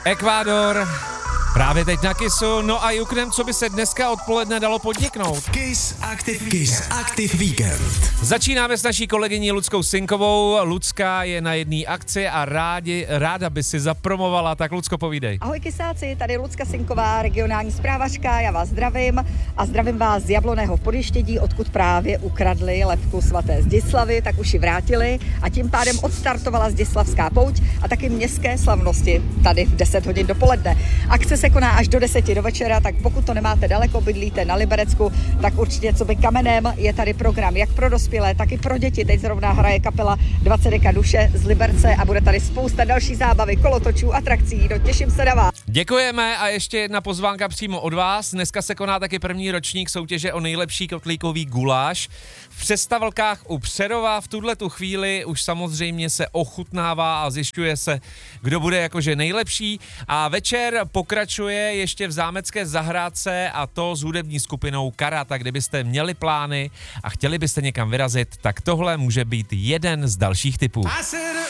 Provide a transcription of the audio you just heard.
Ekvádor, právě teď na Kissu, no a juknem, co by se dneska odpoledne dalo podniknout. Kiss Active Weekend. Začínáme s naší kolegyní Luckou Sinkovou. Lucka je na jedné akci a ráda by si zapromovala, tak Lucko, povídej. Ahoj kysáci, tady Lucka Sinková, regionální zprávačka, já vás zdravím a zdravím vás z Jabloného v Podještědí, odkud právě ukradli lebku svaté Zdislavy, tak už ji vrátili a tím pádem odstartovala Zdislavská pouť a taky městské slavnosti tady v 10 hodin dopoledne. Akce se koná až do 10 do večera, tak pokud to nemáte daleko, bydlíte na Liberecku, tak určitě co by kamenem, je tady program jak pro dospělé, tak i pro děti. Teď zrovna hraje kapela 20 deka duše z Liberce a bude tady spousta další zábavy, kolotočů, atrakcí. Těším se na vás. Děkujeme a ještě jedna pozvánka přímo od vás. Dneska se koná taky první ročník soutěže o nejlepší kotlíkový guláš. V Přestavelkách u Přerova v tuhletu chvíli už samozřejmě se ochutnává a zjišťuje se, kdo bude jakože nejlepší. A večer pokračuje ještě v zámecké zahrádce a to s hudební skupinou Karat. A kdybyste měli plány a chtěli byste někam vyrazit, tak tohle může být jeden z dalších typů.